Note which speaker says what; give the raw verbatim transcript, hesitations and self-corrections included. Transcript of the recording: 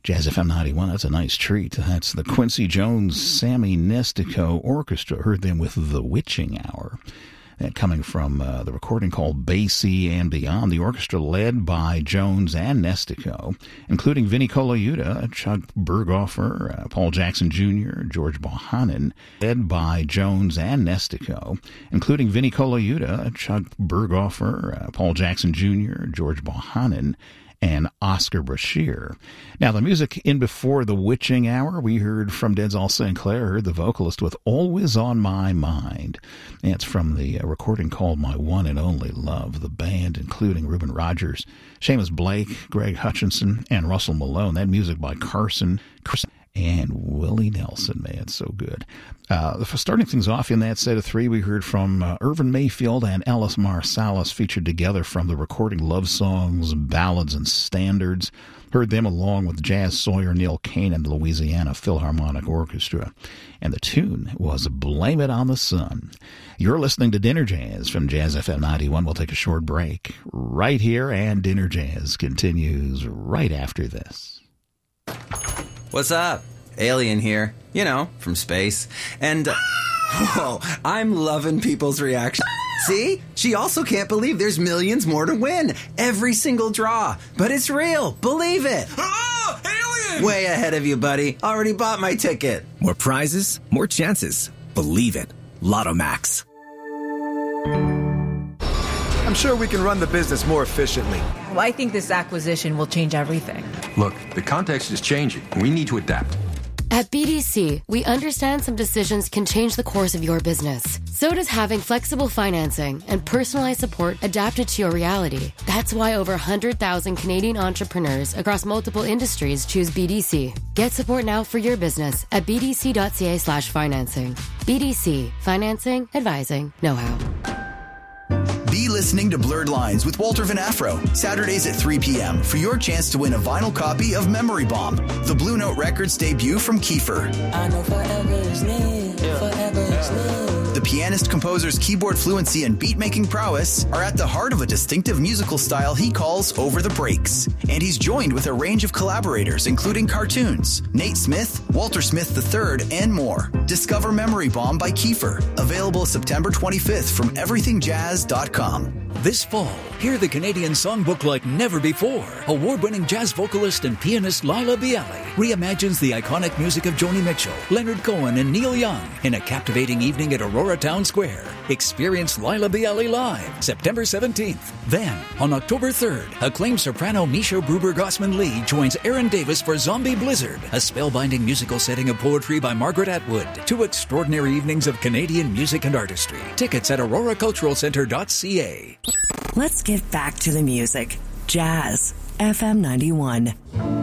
Speaker 1: Jazz F M ninety-one, that's a nice treat. That's the Quincy Jones Sammy Nestico Orchestra. Heard them with The Witching Hour. That coming from uh, the recording called Bay Sea and Beyond. The orchestra led by Jones and Nestico, including Vinnie Colaiuta, Chuck Berghofer, uh, Paul Jackson Junior, George Bohannon, led by Jones and Nestico, including Vinnie Colaiuta, Chuck Berghofer, uh, Paul Jackson Junior, George Bohannon, and Oscar Brashear. Now, the music in before The Witching Hour, we heard from Denzel Sinclair, heard the vocalist with Always on My Mind. And it's from the uh, recording called My One and Only Love. The band, including Reuben Rogers, Seamus Blake, Greg Hutchinson, and Russell Malone. That music by Carson, Chris and Willie Nelson. Man, it's so good. Uh, starting things off in that set of three, we heard from uh, Irvin Mayfield and Ellis Marsalis, featured together from the recording Love Songs, Ballads, and Standards. Heard them along with Jazz Sawyer, Neil Kane, and the Louisiana Philharmonic Orchestra. And the tune was Blame It on the Sun. You're listening to Dinner Jazz from Jazz F M ninety-one. We'll take a short break right here, and Dinner Jazz continues right after this.
Speaker 2: What's up? Alien here. You know, from space. And, uh, whoa, I'm loving people's reaction. See? She also can't believe there's millions more to win. Every single draw. But it's real. Believe it.
Speaker 3: Oh, alien!
Speaker 2: Way ahead of you, buddy. Already bought my ticket.
Speaker 4: More prizes, more chances. Believe it. Lotto Max.
Speaker 5: I'm sure we can run the business more efficiently.
Speaker 6: Well, I think this acquisition will change everything.
Speaker 3: Look, the context is changing. We need to adapt.
Speaker 7: At B D C, we understand some decisions can change the course of your business. So does having flexible financing and personalized support adapted to your reality. That's why over one hundred thousand Canadian entrepreneurs across multiple industries choose B D C. Get support now for your business at bdc.ca slash financing. B D C. Financing, advising, know-how.
Speaker 8: Be listening to Blurred Lines with Walter Van Afro, Saturdays at three p.m. for your chance to win a vinyl copy of Memory Bomb, the Blue Note Records debut from Kiefer.
Speaker 9: I know forever is near, yeah. forever is near.
Speaker 8: The pianist composer's keyboard fluency and beat-making prowess are at the heart of a distinctive musical style he calls Over the Breaks. And he's joined with a range of collaborators, including cartoons, Nate Smith, Walter Smith the third, and more. Discover Memory Bomb by Kiefer, available September twenty-fifth from everything jazz dot com.
Speaker 10: This fall, hear the Canadian songbook like never before. Award-winning jazz vocalist and pianist Laila Bialy reimagines the iconic music of Joni Mitchell, Leonard Cohen, and Neil Young in a captivating evening at Aurora Town Square. Experience Laila Bialy live September seventeenth. Then, on October third, acclaimed soprano Misha Gruber-Gossman-Lee joins Aaron Davis for Zombie Blizzard, a spellbinding musical setting of poetry by Margaret Atwood. Two extraordinary evenings of Canadian music and artistry. Tickets at aurora cultural centre dot c a.
Speaker 11: Let's get back to the music. Jazz F M ninety-one.